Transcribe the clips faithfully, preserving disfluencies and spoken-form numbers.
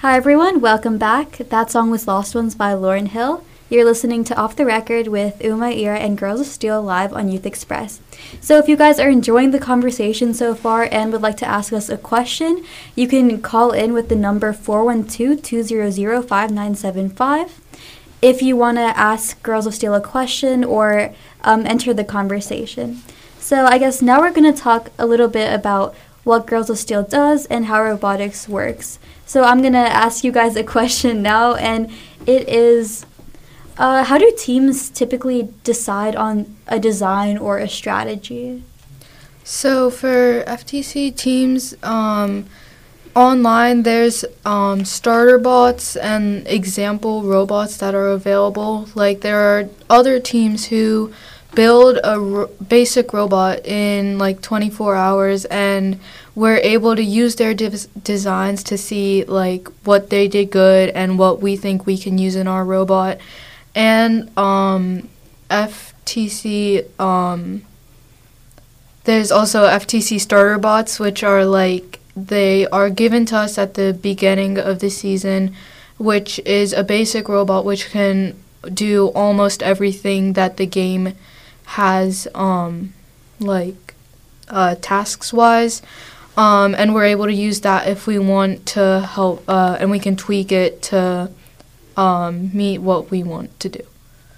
Hi everyone, welcome back. That song was Lost Ones by Lauryn Hill. You're listening to Off the Record with Uma, Ira, and Girls of Steel live on Youth Express. So if you guys are enjoying the conversation so far and would like to ask us a question, you can call in with the number four one two, two zero zero, five nine seven five. If you want to ask Girls of Steel a question or um, enter the conversation. So I guess now we're going to talk a little bit about what Girls of Steel does and how robotics works. So I'm going to ask you guys a question now, and it is, uh, how do teams typically decide on a design or a strategy? So for F T C teams, um, online there's um, starter bots and example robots that are available. Like there are other teams who build a r- basic robot in like twenty-four hours, and we're able to use their div- designs to see like what they did good and what we think we can use in our robot. And um, F T C, um, there's also F T C starter bots, which are like, they are given to us at the beginning of the season, which is a basic robot which can do almost everything that the game has, um, like, uh, tasks-wise. Um, and we're able to use that if we want to help, uh, and we can tweak it to um, meet what we want to do.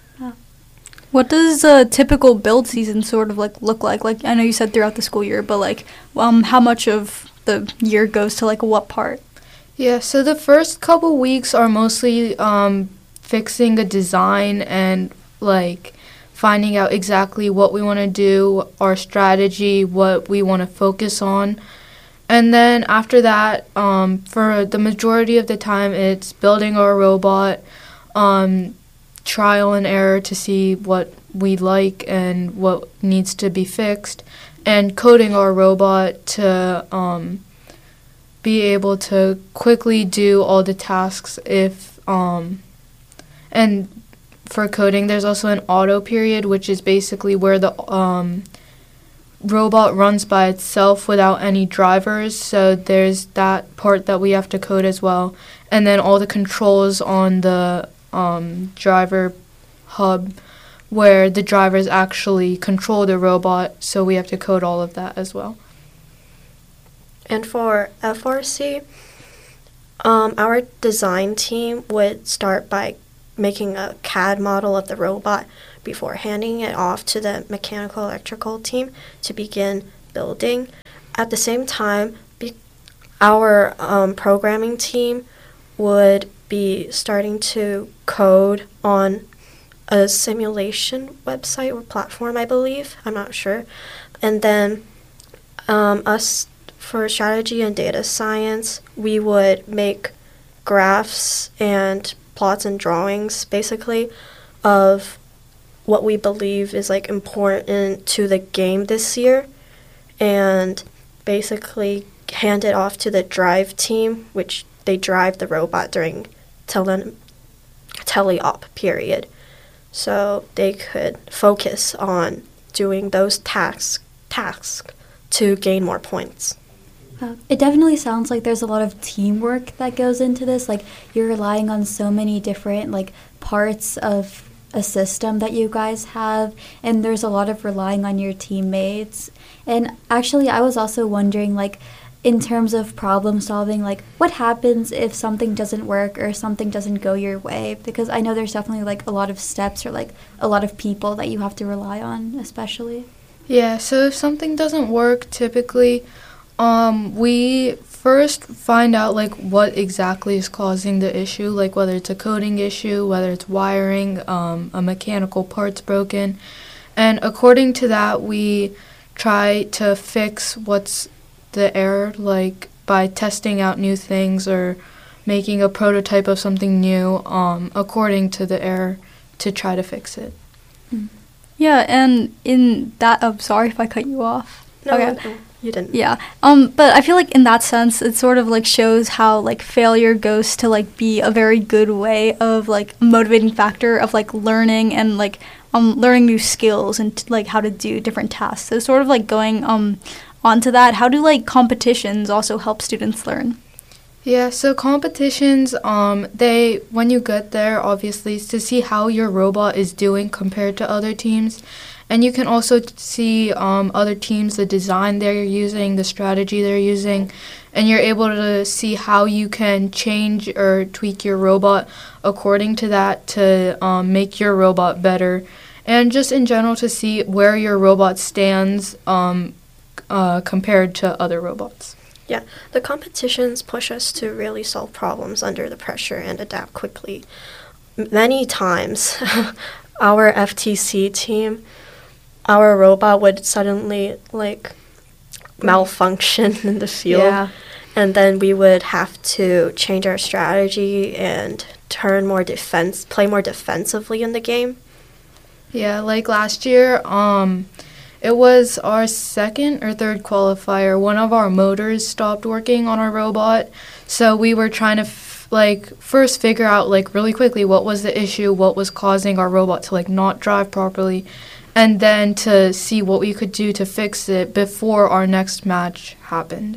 What does a typical build season sort of like look like? Like I know you said throughout the school year, but like um, how much of the year goes to like what part? Yeah, so the first couple weeks are mostly um, fixing a design and like finding out exactly what we want to do, our strategy, what we want to focus on. And then after that, um, for the majority of the time, it's building our robot, um, trial and error to see what we like and what needs to be fixed, and coding our robot to um, be able to quickly do all the tasks if, um, and for coding, there's also an auto period, which is basically where the um, robot runs by itself without any drivers. So there's that part that we have to code as well. And then all the controls on the um, driver hub where the drivers actually control the robot. So we have to code all of that as well. And for F R C, um, our design team would start by making a C A D model of the robot before handing it off to the mechanical electrical team to begin building. At the same time, be- our um, programming team would be starting to code on a simulation website or platform, I believe. I'm not sure. And then um, us, for strategy and data science, we would make graphs and plots and drawings, basically, of what we believe is like important to the game this year, and basically hand it off to the drive team, which they drive the robot during tele teleop period, so they could focus on doing those tasks tasks to gain more points. Uh, it definitely sounds like there's a lot of teamwork that goes into this. Like you're relying on so many different like parts of a system that you guys have, and there's a lot of relying on your teammates. And actually, I was also wondering, like, in terms of problem solving, like, what happens if something doesn't work or something doesn't go your way? Because I know there's definitely, like, a lot of steps or, like, a lot of people that you have to rely on, especially. Yeah, so if something doesn't work, typically, um, we first find out, like, what exactly is causing the issue, like whether it's a coding issue, whether it's wiring, um, a mechanical part's broken. And according to that, we try to fix what's the error, like by testing out new things or making a prototype of something new um, according to the error to try to fix it. Yeah, and in that, oh, sorry if I cut you off. No, okay. no, you didn't. Yeah, um, but I feel like in that sense, it sort of like shows how like failure goes to like be a very good way of like a motivating factor of like learning and like um learning new skills and t- like how to do different tasks. So sort of like going um onto that, how do like competitions also help students learn? Yeah, so competitions, um, they, when you get there, obviously, it's to see how your robot is doing compared to other teams. And you can also t- see um, other teams, the design they're using, the strategy they're using, and you're able to see how you can change or tweak your robot according to that to um, make your robot better. And just in general to see where your robot stands um, uh, compared to other robots. Yeah, the competitions push us to really solve problems under the pressure and adapt quickly. M- Many times, our F T C team, our robot would suddenly like malfunction in the field, Yeah. and then we would have to change our strategy and turn more defense, play more defensively in the game. Yeah, like last year, um, it was our second or third qualifier. One of our motors stopped working on our robot, so we were trying to f- like first figure out like really quickly what was the issue, what was causing our robot to like not drive properly, and then to see what we could do to fix it before our next match happened.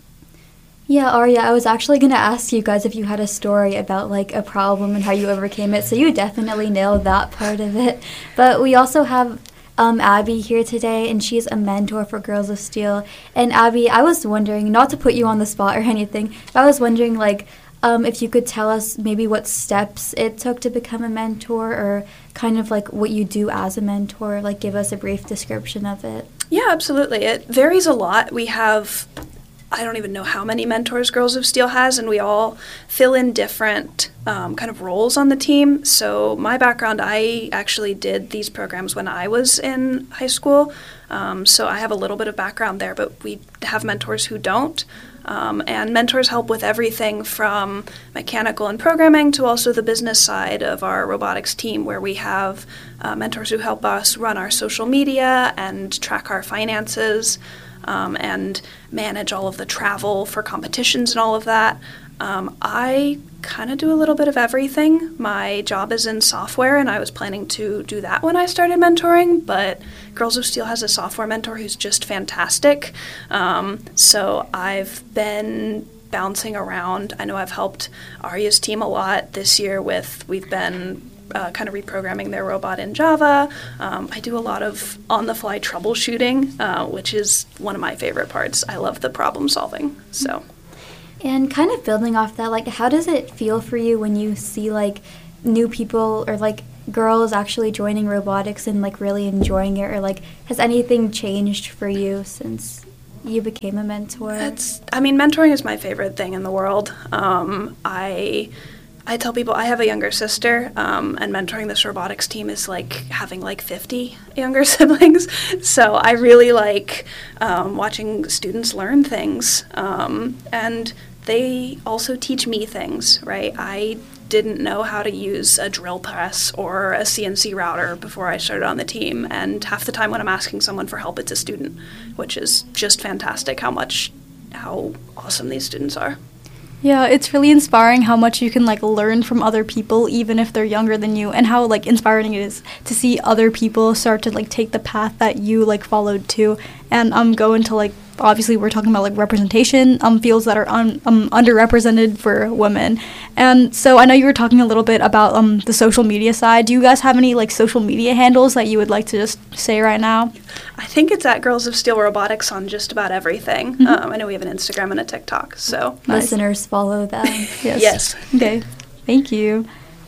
Yeah, Arya, I was actually going to ask you guys if you had a story about like a problem and how you overcame it. So you definitely nailed that part of it. But we also have um, Abby here today, and she's a mentor for Girls of Steel. And Abby, I was wondering, not to put you on the spot or anything, but I was wondering like um, if you could tell us maybe what steps it took to become a mentor, or kind of like what you do as a mentor. Like give us a brief description of it. Yeah, absolutely. It varies a lot. We have, I don't even know how many mentors Girls of Steel has, and we all fill in different um, kind of roles on the team. So my background, I actually did these programs when I was in high school. Um, so I have a little bit of background there, but we have mentors who don't. Um, and mentors help with everything from mechanical and programming to also the business side of our robotics team, where we have uh, mentors who help us run our social media and track our finances. Um, and manage all of the travel for competitions and all of that. Um, I kind of do a little bit of everything. My job is in software, and I was planning to do that when I started mentoring, but Girls of Steel has a software mentor who's just fantastic. Um, so I've been bouncing around. I know I've helped Arya's team a lot this year with, we've been Uh, kind of reprogramming their robot in Java. Um, I do a lot of on-the-fly troubleshooting, uh, which is one of my favorite parts. I love the problem solving. So, And kind of building off that, like, how does it feel for you when you see, like, new people or, like, girls actually joining robotics and, like, really enjoying it? Or, like, has anything changed for you since you became a mentor? it's, I mean, mentoring is my favorite thing in the world. Um, I... I tell people I have a younger sister, um, and mentoring this robotics team is like having like fifty younger siblings. So I really like um, watching students learn things, um, and they also teach me things, right? I didn't know how to use a drill press or a C N C router before I started on the team, and half the time when I'm asking someone for help, it's a student, which is just fantastic how much, how awesome these students are. Yeah, it's really inspiring how much you can like learn from other people even if they're younger than you, and how like inspiring it is to see other people start to like take the path that you like followed too. And um go into like, obviously we're talking about like representation, um fields that are un- um underrepresented for women. And so I know you were talking a little bit about um the social media side. Do you guys have any like social media handles that you would like to just say right now? I think it's at Girls of Steel Robotics on just about everything. Mhm. Um, I know we have an Instagram and a TikTok, so. Nice. Listeners, follow them. Yes. Yes. Okay. Thank you.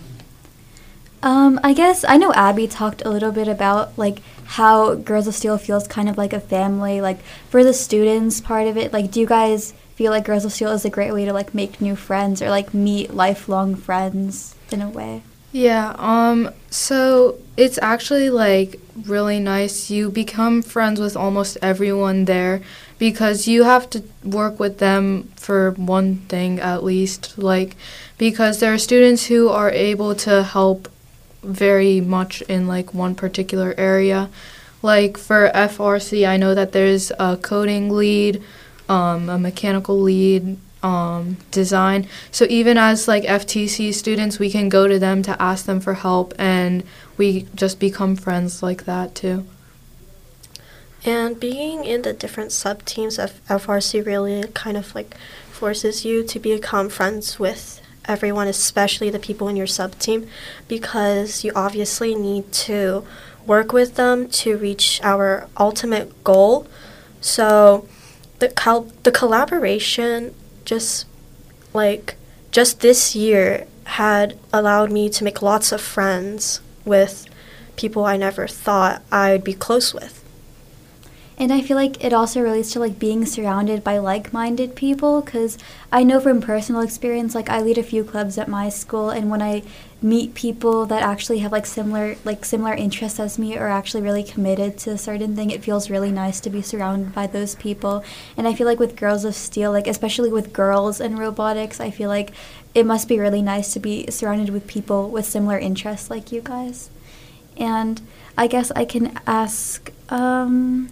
Um, I guess I know Abby talked a little bit about like how Girls of Steel feels kind of like a family. Like for the students part of it, like do you guys feel like Girls of Steel is a great way to like make new friends or like meet lifelong friends in a way? Yeah, um, so it's actually, like, really nice. You become friends with almost everyone there because you have to work with them for one thing at least, like, because there are students who are able to help very much in, like, one particular area. Like, for F R C, I know that there's a coding lead, um, a mechanical lead, Um, design. So even as like F T C students, we can go to them to ask them for help, and we just become friends like that too. And being in the different sub-teams of F R C really kind of like forces you to become friends with everyone, especially the people in your sub team, because you obviously need to work with them to reach our ultimate goal. So the col- the collaboration just like just this year had allowed me to make lots of friends with people I never thought I'd be close with. And I feel like it also relates to like being surrounded by like-minded people, because I know from personal experience, like I lead a few clubs at my school, and when I meet people that actually have like similar like similar interests as me or actually really committed to a certain thing, it feels really nice to be surrounded by those people. And I feel like with Girls of Steel, like especially with girls in robotics, I feel like it must be really nice to be surrounded with people with similar interests like you guys. And I guess I can ask, um,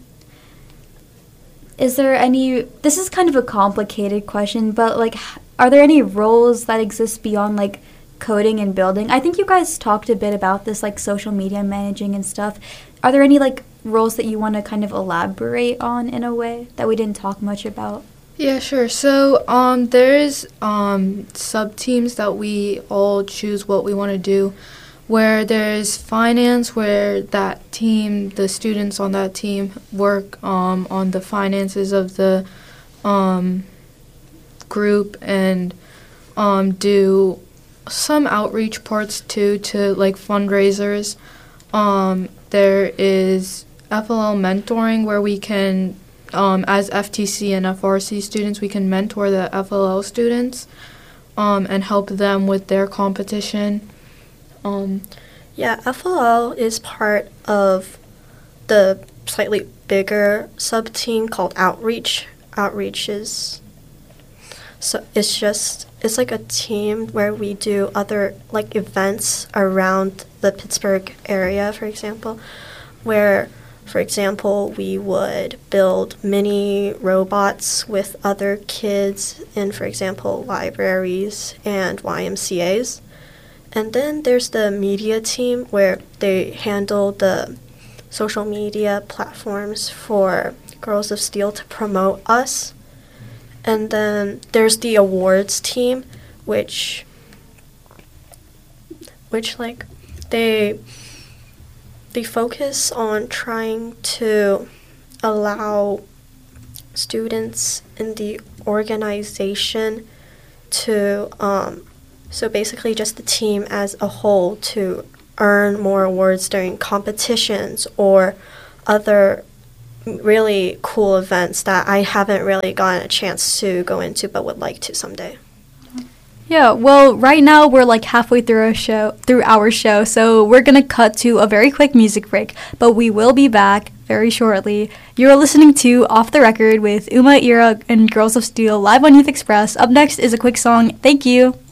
is there any, this is kind of a complicated question, but like, are there any roles that exist beyond like coding and building? I think you guys talked a bit about this, like social media managing and stuff. Are there any like roles that you want to kind of elaborate on in a way that we didn't talk much about? Yeah, sure. So um, there's um, sub-teams that we all choose what we want to do, where there's finance, where that team, the students on that team work um, on the finances of the um, group and um, do some outreach parts too to like fundraisers. Um, there is F L L mentoring, where we can Um, as F T C and F R C students, we can mentor the F L L students um, and help them with their competition. Um, Yeah, F L L is part of the slightly bigger sub-team called Outreach. Outreach is, so it's just, it's like a team where we do other like events around the Pittsburgh area, for example, where For example, we would build mini robots with other kids in, for example, libraries and Y M C As. And then there's the media team, where they handle the social media platforms for Girls of Steel to promote us. And then there's the awards team, which, which like, they... They focus on trying to allow students in the organization to, um, so basically just the team as a whole, to earn more awards during competitions or other really cool events that I haven't really gotten a chance to go into but would like to someday. Yeah, well, right now we're like halfway through our show, through our show, so we're gonna cut to a very quick music break, but we will be back very shortly. You're listening to Off the Record with Uma, Ira, and Girls of Steel live on Youth Express. Up next is a quick song. Thank you.